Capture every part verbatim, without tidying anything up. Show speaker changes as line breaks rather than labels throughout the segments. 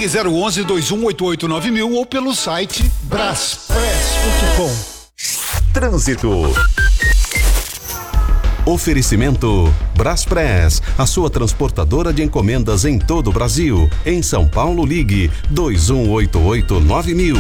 Ligue zero onze, dois um oito oito nove mil ou pelo site braspress ponto com.
Trânsito. Oferecimento Braspress, a sua transportadora de encomendas em todo o Brasil. Em São Paulo, ligue dois um oito oito nove mil.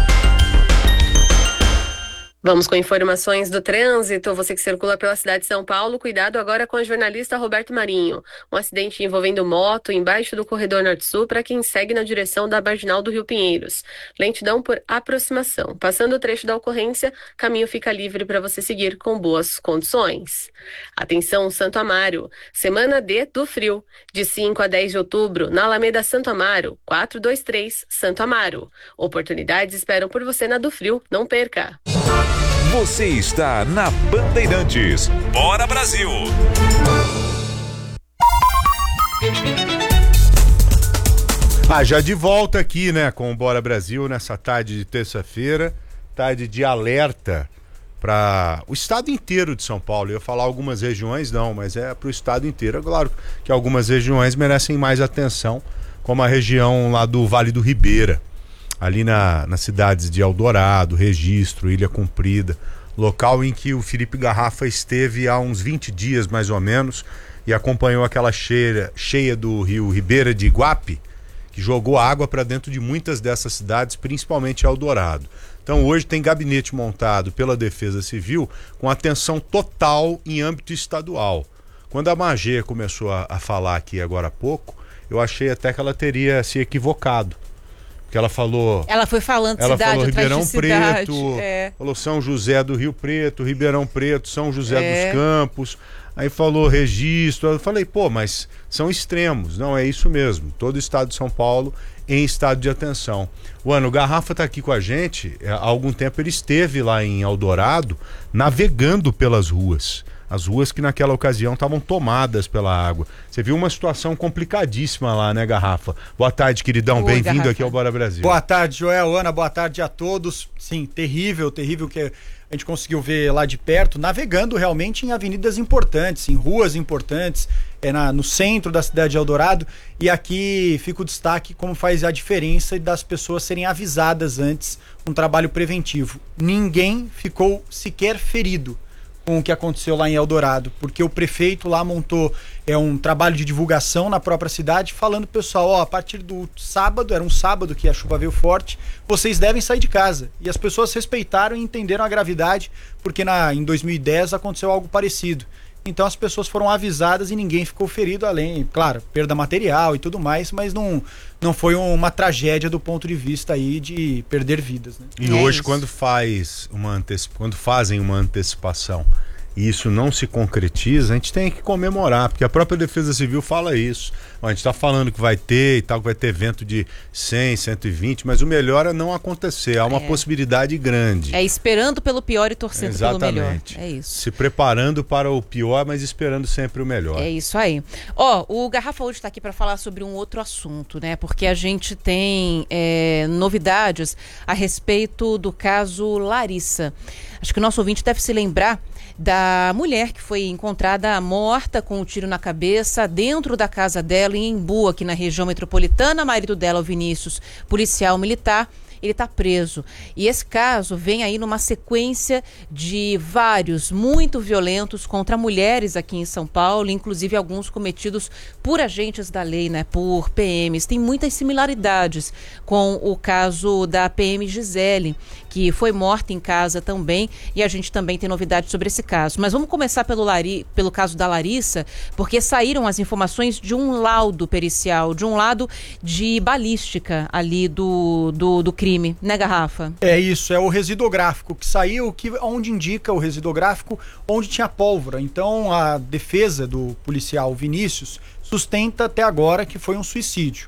Vamos com informações do trânsito. Você que circula pela cidade de São Paulo, cuidado agora com o jornalista Roberto Marinho. Um acidente envolvendo moto embaixo do corredor norte-sul para quem segue na direção da Marginal do Rio Pinheiros. Lentidão por aproximação. Passando o trecho da ocorrência, caminho fica livre para você seguir com boas condições. Atenção, Santo Amaro. Semana D do Frio. De cinco a dez de outubro, na Alameda Santo Amaro, quatrocentos e vinte e três, Santo Amaro. Oportunidades esperam por você na do Frio. Não perca.
Você está na Bandeirantes. Bora Brasil!
Ah, já de volta aqui, né, com o Bora Brasil nessa tarde de terça-feira, tarde de alerta para o estado inteiro de São Paulo. Eu ia falar algumas regiões, não, mas é para o estado inteiro. É claro que algumas regiões merecem mais atenção, como a região lá do Vale do Ribeira. Ali na, nas cidades de Eldorado, Registro, Ilha Comprida, local em que o Felipe Garrafa esteve há uns vinte dias mais ou menos e acompanhou aquela cheia, cheia do rio Ribeira de Iguape, que jogou água para dentro de muitas dessas cidades, principalmente Eldorado. Então hoje tem gabinete montado pela Defesa Civil com atenção total em âmbito estadual. Quando a Magê começou a, a falar aqui agora há pouco, eu achei até que ela teria se equivocado. Que ela falou.
Ela foi falando
ela
cidade
falou Ribeirão
atrás de cidade,
Preto,
é.
falou São José do Rio Preto, Ribeirão Preto, São José
é.
dos Campos, aí falou Registro. Eu falei, pô, mas são extremos. Não, é isso mesmo. Todo o estado de São Paulo em estado de atenção. O Ano, o Garrafa está aqui com a gente. Há algum tempo ele esteve lá em Eldorado, navegando pelas ruas. As ruas que naquela ocasião estavam tomadas pela água. Você viu uma situação complicadíssima lá, né, Garrafa? Boa tarde, queridão. Bem-vindo aqui ao Bora Brasil.
Boa tarde, Joel, Ana. Boa tarde a todos. Sim, terrível, terrível que a gente conseguiu ver lá de perto, navegando realmente em avenidas importantes, em ruas importantes, é na, no centro da cidade de Eldorado. E aqui fica o destaque como faz a diferença das pessoas serem avisadas antes, um trabalho preventivo. Ninguém ficou sequer ferido com o que aconteceu lá em Eldorado, porque o prefeito lá montou é, um trabalho de divulgação na própria cidade, falando pro pessoal, ó, a partir do sábado, era um sábado que a chuva veio forte, vocês devem sair de casa. E as pessoas respeitaram e entenderam a gravidade, porque na, em dois mil e dez aconteceu algo parecido. Então as pessoas foram avisadas e ninguém ficou ferido, além, claro, perda material e tudo mais, mas não, não foi uma tragédia do ponto de vista aí de perder vidas, né?
E
é
hoje,
isso.
quando faz uma anteci... quando fazem uma antecipação e isso não se concretiza, a gente tem que comemorar, porque a própria Defesa Civil fala isso. A gente está falando que vai ter e tal, que vai ter evento de cem, cento e vinte, mas o melhor é não acontecer. Há uma é. possibilidade grande.
É esperando pelo pior e torcendo
Exatamente.
pelo melhor. É isso.
Se preparando para o pior, mas esperando sempre o melhor.
É isso aí. Ó, o Garrafa hoje está aqui para falar sobre um outro assunto, né? Porque a gente tem é, novidades a respeito do caso Larissa. Acho que o nosso ouvinte deve se lembrar da mulher que foi encontrada morta com um tiro na cabeça dentro da casa dela em Embu, aqui na região metropolitana. Marido dela, o Vinícius, policial militar, ele está preso. E esse caso vem aí numa sequência de vários muito violentos contra mulheres aqui em São Paulo, inclusive alguns cometidos por agentes da lei, né, por P Ms. Tem muitas similaridades com o caso da P M Gisele, que foi morta em casa também, e a gente também tem novidades sobre esse caso. Mas vamos começar pelo, Lari, pelo caso da Larissa, porque saíram as informações de um laudo pericial, de um laudo de balística ali do, do, do crime. Né, Garrafa?
É isso, é o residográfico que saiu, que, onde indica o residográfico, onde tinha pólvora. Então a defesa do policial Vinícius sustenta até agora que foi um suicídio.